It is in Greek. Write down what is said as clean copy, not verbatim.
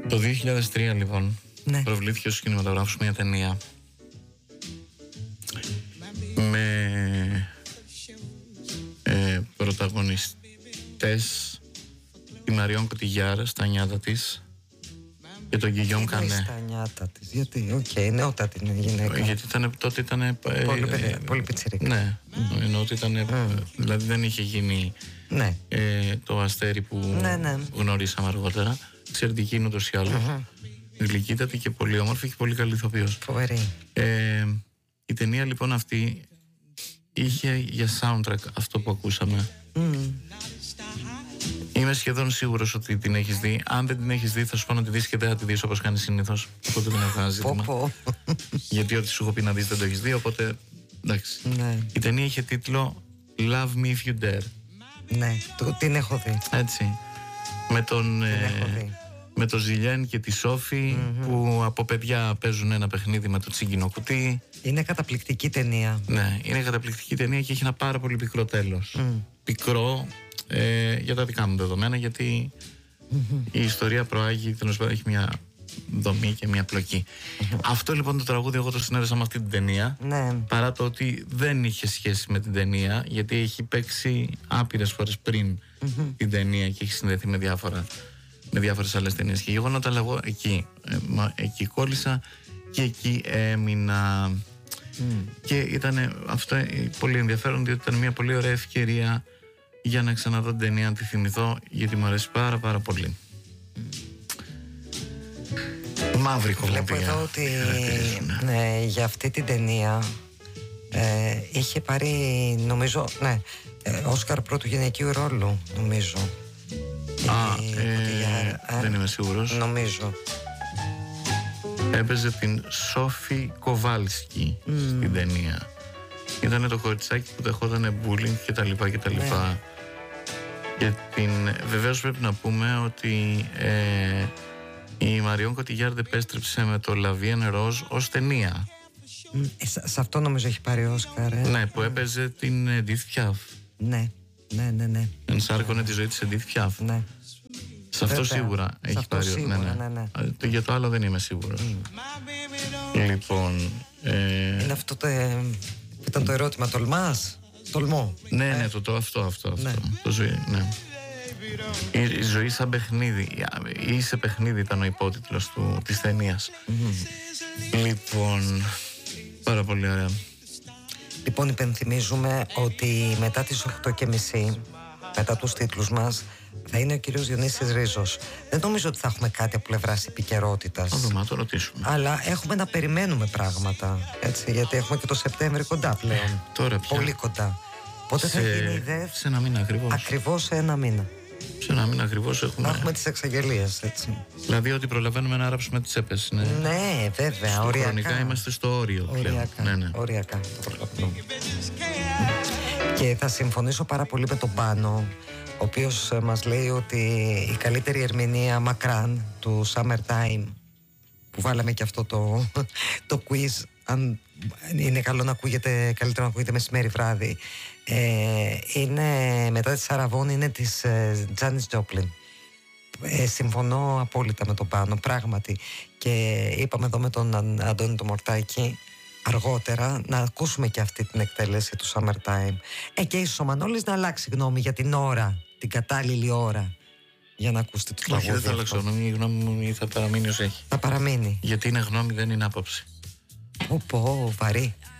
Το 2003 λοιπόν, ναι, προβλήθηκε στους κινηματογράφους μια ταινία με πρωταγωνιστές τη Μαριόν Κωτιγιάρ στα νιάτα της και τον Γκυγιόμ Κανέ. Στα νιάτα της, γιατί, νεότατη είναι γυναίκα. Γιατί τότε ήταν πολύ πιτσιρικά. Ναι, ενώ ότι ήταν, δηλαδή δεν είχε γίνει ναι, το αστέρι που ναι, γνωρίσαμε αργότερα. Εξαιρετική είναι ούτως ή άλλως. Γλυκύτατη και πολύ όμορφη και πολύ καλή ηθοποιός. Φοβερή. Η ταινία λοιπόν αυτή είχε για soundtrack αυτό που ακούσαμε. Είμαι σχεδόν σίγουρος ότι την έχεις δει. Αν δεν την έχεις δει, θα σου πω να τη δεις και δεν θα τη δεις όπως κάνεις συνήθως. Οπότε δεν έχω κανένα ζήτημα. Γιατί ό,τι σου έχω πει να δεις δεν το έχεις δει. Οπότε εντάξει. Ναι. Η ταινία είχε τίτλο Love Me If You Dare. Ναι, την έχω δει. Έτσι. Με τον Ζιλιάν και τη Σόφη που από παιδιά παίζουν ένα παιχνίδι με το τσίγκινο κουτί. Είναι καταπληκτική ταινία. Ναι, είναι καταπληκτική ταινία και έχει ένα πάρα πολύ πικρό τέλος. Πικρό για τα δικά μου δεδομένα, γιατί η ιστορία προάγει, τέλος πάντων έχει μια δομή και μια πλοκή. Αυτό λοιπόν το τραγούδι εγώ το συνέδεσα με αυτή την ταινία, παρά το ότι δεν είχε σχέση με την ταινία, γιατί έχει παίξει άπειρες φορές πριν την ταινία και έχει συνδεθεί με διάφορες άλλες ταινίες και γεγονότα, αλλά εγώ εκεί κόλλησα και εκεί έμεινα. Και ήταν αυτό πολύ ενδιαφέρον, διότι ήταν μια πολύ ωραία ευκαιρία για να ξαναδώ την ταινία, να τη θυμηθώ, γιατί μου αρέσει πάρα πολύ. Μαύρη κομμάτια. Βλέπω εδώ ότι για αυτή την ταινία είχε πάρει, νομίζω, Όσκαρ πρώτου γυναικείου ρόλου, νομίζω. Δεν είμαι σίγουρος. Νομίζω. Έπαιζε την Σόφη Κοβάλσκι στην ταινία. Ήταν το κοριτσάκι που δεχόταν bullying κτλ. Και βεβαίως πρέπει να πούμε ότι η Μαριόν Κωτιγιάρ επέστρεψε με το La Vie en Rose ως ταινία. Σε αυτό νομίζω έχει πάρει Όσκαρ. Ναι, που έπαιζε την Edith Piaf. Ναι. Ενσάρκωνε τη ζωή της Edith Piaf. Ναι. Σε αυτό σίγουρα έχει πάρει. Ναι. Για το άλλο δεν είμαι σίγουρος. Λοιπόν. Είναι αυτό ήταν το ερώτημα, τολμάς? Τολμώ. Ναι, αυτό. Ναι. Το ζωή, ναι. Η ζωή σαν παιχνίδι ή σε παιχνίδι ήταν ο υπότιτλος της ταινίας. Λοιπόν, πάρα πολύ ωραία. Λοιπόν, υπενθυμίζουμε ότι μετά τις 8:30, μετά τους τίτλους μας, θα είναι ο κύριος Διονύσης Ρίζος. Δεν νομίζω ότι θα έχουμε κάτι από πλευράς επικαιρότητας. Να το ρωτήσουμε. Αλλά έχουμε να περιμένουμε πράγματα. Έτσι, γιατί έχουμε και το Σεπτέμβρη κοντά πλέον. Τώρα πια. Πολύ κοντά. Πότε θα γίνει η σε ένα μήνα ακριβώς. Ακριβώς σε ένα μήνα. Σε ένα μήνα ακριβώς έχουμε. Να έχουμε τις εξαγγελίες, έτσι. Δηλαδή ότι προλαβαίνουμε να ράψουμε τις έπες. Ναι, βέβαια. Οριακά. Χρονικά είμαστε στο όριο πλέον. Οριακά. Και θα συμφωνήσω πάρα πολύ με τον Πάνο, ο οποίος μας λέει ότι η καλύτερη ερμηνεία μακράν του Summertime, που βάλαμε και αυτό το quiz, αν είναι καλό να ακούγεται, καλύτερο να ακούγεται μεσημέρι βράδυ, είναι μετά τη Σαραβών, είναι της Τζάνις Τζόπλιν. Συμφωνώ απόλυτα με τον Πάνο, πράγματι. Και είπαμε εδώ με τον Αντώνη το Μορτάκη αργότερα να ακούσουμε και αυτή την εκτέλεση του Summertime. Και ίσως ο Μανώλης να αλλάξει γνώμη για την ώρα, την κατάλληλη ώρα, για να ακούσετε το τραγούδι. Όχι, δεν θα αλλάξω γνώμη, η γνώμη μου θα παραμείνει ως έχει. Θα παραμείνει. Γιατί είναι γνώμη, δεν είναι άποψη. Βαρύ.